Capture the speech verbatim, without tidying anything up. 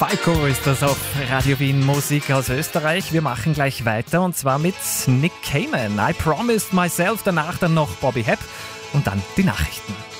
Falco ist das auf Radio Wien, Musik aus Österreich. Wir machen gleich weiter und zwar mit Nick Cayman. I Promised Myself, danach dann noch Bobby Hebb und dann die Nachrichten.